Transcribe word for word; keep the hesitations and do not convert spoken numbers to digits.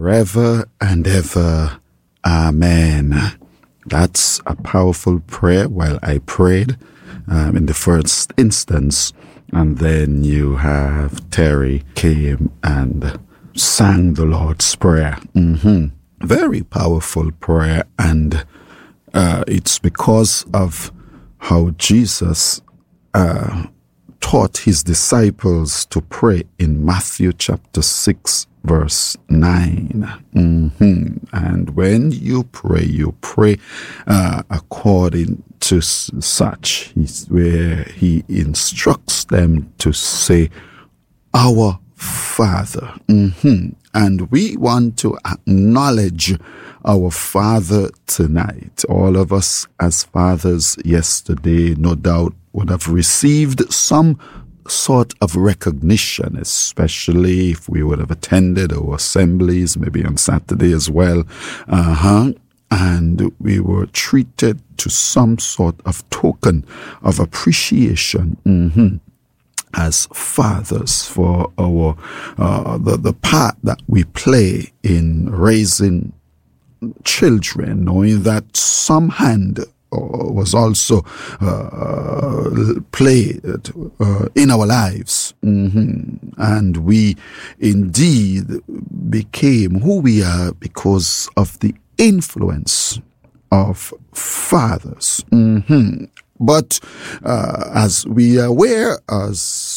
forever and ever. Amen. That's a powerful prayer. Well, I prayed um, in the first instance, and then you have Terry came and sang the Lord's Prayer. Mm-hmm. Very powerful prayer, and uh, it's because of how Jesus uh, taught his disciples to pray in Matthew chapter six, verse nine. Mm-hmm. And when you pray, you pray uh, according to such. He's where he instructs them to say, "Our Father." Mm-hmm. And we want to acknowledge our Father tonight. All of us as fathers yesterday, no doubt, would have received some sort of recognition, especially if we would have attended our assemblies, maybe on Saturday as well. Uh-huh. And we were treated to some sort of token of appreciation. Mm-hmm. As fathers, for our uh, the the part that we play in raising children, knowing that some hand uh, was also uh, played uh, in our lives, mm-hmm. and we indeed became who we are because of the influence of fathers. Mm-hmm. But uh, as we are aware, as